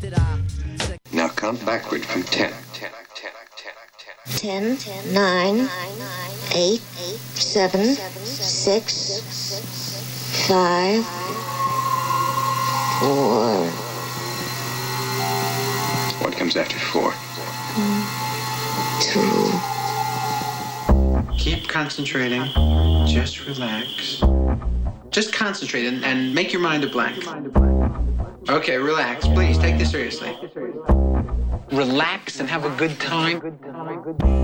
Now count backward from 10. 10, 9, 8, 7, 6, 5, 4. What comes after 4? 2. Keep concentrating. Just relax. Just concentrate and make your mind a blank. Okay, relax. Please, take this seriously. Relax and have a good time.